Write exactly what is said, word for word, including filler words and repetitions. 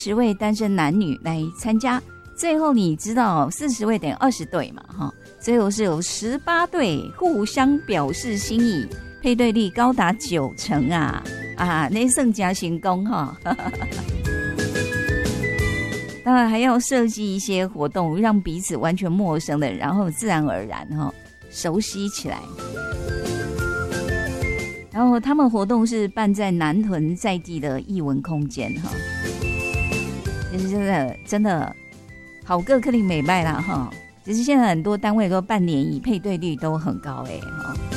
十位单身男女来参加，最后你知道四十位等于二十对嘛哈，最后是有十八对互相表示心意，配对率高达九成啊啊，那算加成功哈。当然还要设计一些活动，让彼此完全陌生的，然后自然而然哈熟悉起来。然后他们活动是办在南屯在地的艺文空间哈，其实真的真的好个克林美拜啦哈。其实现在很多单位都办联谊，配对率都很高哎哈。